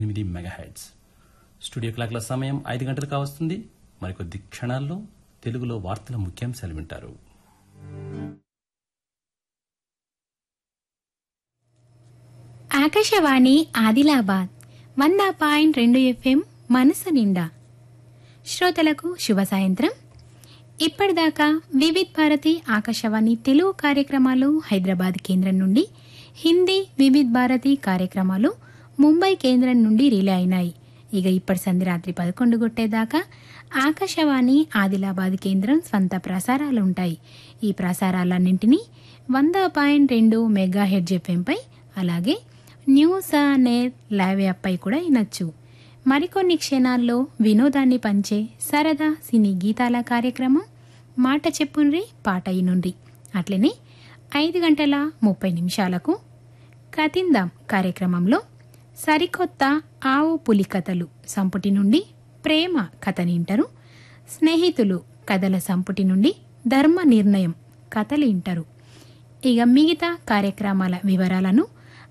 Megahertz. Studio క్లాక్ల సమయం 5 గంటలు కావస్తుంది. మరికొద్ది క్షణాల్లో తెలుగులో వార్తల ముఖ్యాంశాలు వింటారు. ఆకాశవాణి ఆదిలాబాద్ 100.2 FM మనసు నిండా. శ్రోతలకు శుభ సాయంత్రం. ఇప్పటిదాకా వివిధ్ భారతి ఆకాశవాణి తెలుగు కార్యక్రమాలు హైదరాబాద్ కేంద్రం నుండి, హిందీ వివిధ్ భారతి కార్యక్రమాలు ముంబై కేంద్రం నుండి రిలే అయినాయి. ఇక ఇప్పటి సంధి రాత్రి 11 గొట్టేదాకా ఆకాశవాణి ఆదిలాబాద్ కేంద్రం స్వంత ప్రసారాలు ఉంటాయి. ఈ ప్రసారాలన్నింటినీ 100.2 మెగాహెర్ట్జ్ ఎఫ్ఎంపై, అలాగే న్యూస్ ఆన్ ఎయిర్ లైవ్ యాప్పై కూడా వినొచ్చు. మరికొన్ని క్షణాల్లో వినోదాన్ని పంచే సరదా సినీ గీతాల కార్యక్రమం మాట చెప్పుండ్రి పాట ఇనుండ్రి. అట్లనే 5:30 కతిందాం కార్యక్రమంలో సరికొత్త ఆవు పులి కథలు సంపుటి నుండి ప్రేమ కథనింటారు. స్నేహితులు కథల సంపుటి నుండి ధర్మ నిర్ణయం కథలు ఇంటారు. ఇక మిగతా కార్యక్రమాల వివరాలను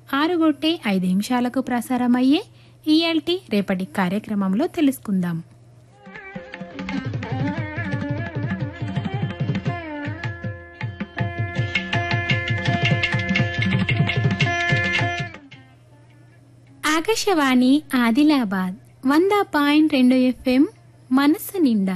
6:05 ప్రసారమయ్యే ఈఎల్టీ రేపటి కార్యక్రమంలో తెలుసుకుందాం. ఆకాశవాణి ఆదిలాబాద్ 100.2 FM మనసు నిండా.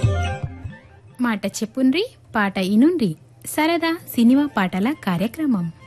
మాట చెప్పుండ్రి పాట ఇనుండ్రి సరదా సినిమా పాటల కార్యక్రమం.